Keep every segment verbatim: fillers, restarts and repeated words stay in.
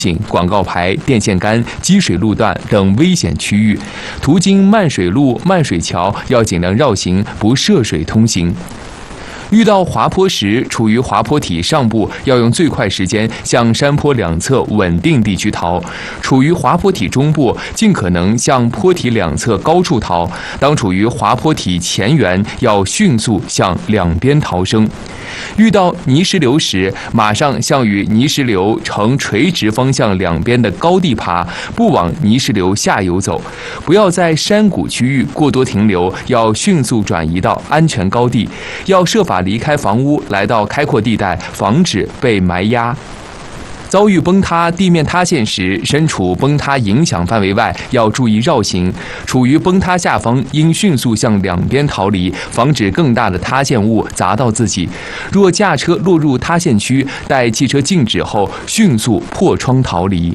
广告牌、电线杆、积水路段等危险区域，途经漫水路、漫水桥要尽量绕行，不涉水通行。遇到滑坡时，处于滑坡体上部，要用最快时间向山坡两侧稳定地区逃；处于滑坡体中部，尽可能向坡体两侧高处逃。当处于滑坡体前缘，要迅速向两边逃生。遇到泥石流时，马上向与泥石流呈垂直方向两边的高地爬，不往泥石流下游走。不要在山谷区域过多停留，要迅速转移到安全高地。要设法离开房屋，来到开阔地带，防止被埋压。遭遇崩塌、地面塌陷时，身处崩塌影响范围外，要注意绕行。处于崩塌下方，应迅速向两边逃离，防止更大的塌陷物砸到自己。若驾车落入塌陷区，待汽车静止后，迅速破窗逃离。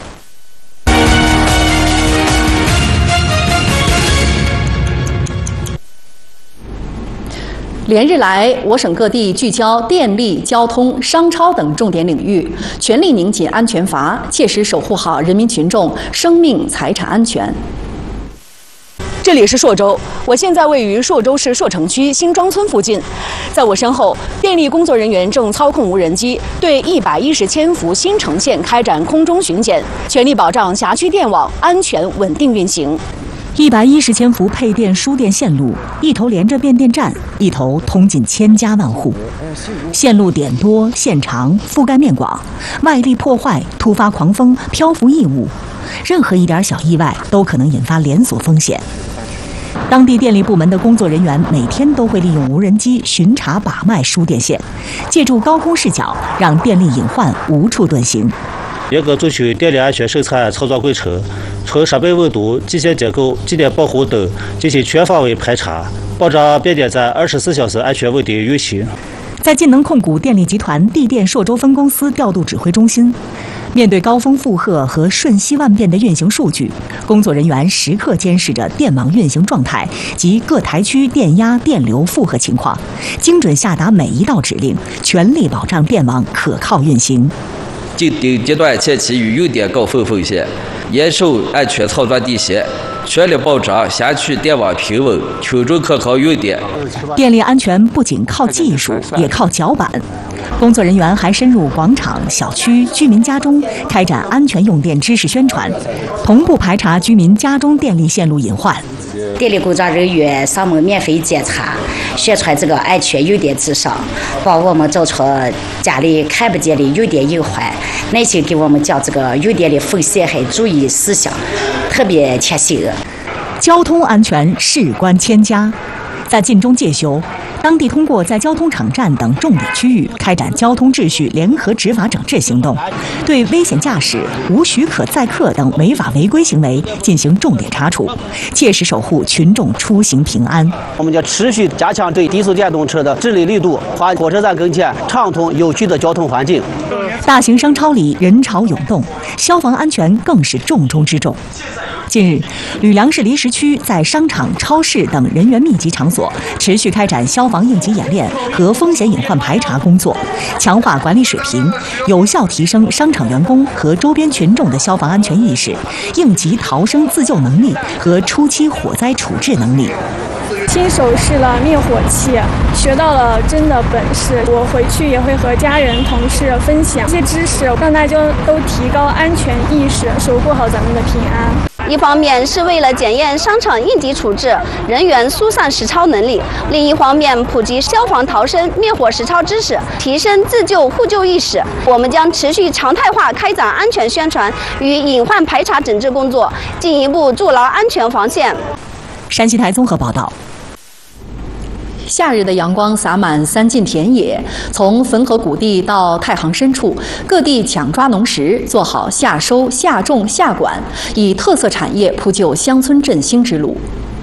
连日来，我省各地聚焦电力、交通、商超等重点领域，全力拧紧安全阀，切实守护好人民群众生命财产安全。这里是朔州，我现在位于朔州市朔城区新庄村附近。在我身后，电力工作人员正操控无人机对一百一十千伏新城线开展空中巡检，全力保障辖区电网安全稳定运行。 一百一十千伏配电输电线路，一头连着变电站，一头通进千家万户。线路点多线长，覆盖面广，外力破坏、突发狂风、漂浮异物，任何一点小意外都可能引发连锁风险。当地电力部门的工作人员每天都会利用无人机巡查把脉输电线，借助高空视角，让电力隐患无处遁形。 严格遵循电力安全生产操作规程，从设备温度、机械结构、机电保护等进行全方位排查，保障变电站二十四小时安全稳定运行。 在晋能控股电力集团地电朔州分公司调度指挥中心，面对高峰负荷和瞬息万变的运行数据，工作人员时刻监视着电网运行状态及各台区电压、电流负荷情况，精准下达每一道指令，全力保障电网可靠运行。 定定阶段前期与用电高峰风险，严守安全操作底线，全力保障辖区电网平稳，群众可靠用电。 电力安全不仅靠技术，也靠脚板。工作人员还深入广场、小区、居民家中，开展安全用电知识宣传，同步排查居民家中电力线路隐患。 电力工作人员上门免费检查，宣传这个安全用电知识，帮我们找出家里看不见的用电隐患，耐心给我们讲这个用电的风险和注意事项，特别贴心。 交通安全事关千家，在晋中介休，当地通过在交通场站等重点区域开展交通秩序联合执法整治行动，对危险驾驶、无许可载客等违法违规行为进行重点查处，切实守护群众出行平安。 我们将持续加强对低速电动车的治理力度，还火车站跟前畅通有序的交通环境。 大型商超里人潮涌动，消防安全更是重中之重。近日，吕梁市离石区在商场、超市等人员密集场所持续开展消防应急演练和风险隐患排查工作，强化管理水平，有效提升商场员工和周边群众的消防安全意识、应急逃生自救能力和初期火灾处置能力。 亲手试了灭火器，学到了真的本事。我回去也会和家人、同事分享这些知识，让大家都提高安全意识，守护好咱们的平安。 一方面是为了检验商场应急处置人员疏散实操能力，另一方面普及消防逃生、灭火实操知识，提升自救互救意识。我们将持续常态化开展安全宣传与隐患排查整治工作，进一步筑牢安全防线。 山西台综合报道。 夏日的阳光洒满三晋田野，从汾河谷地到太行深处，各地抢抓农时，做好夏收、夏种、夏管，以特色产业铺就乡村振兴之路。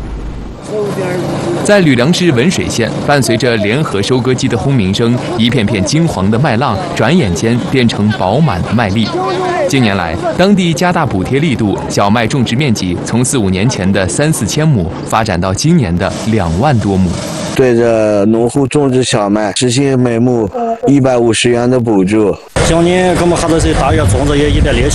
在吕梁市文水县，伴随着联合收割机的轰鸣声，一片片金黄的麦浪转眼间变成饱满的麦粒。近年来，当地加大补贴力度，小麦种植面积从四五年前的三四千亩发展到今年的两万多亩。 对着农户种植小麦实行每亩一百五十元的补助。 今年我们还都是大约种子也一百六十。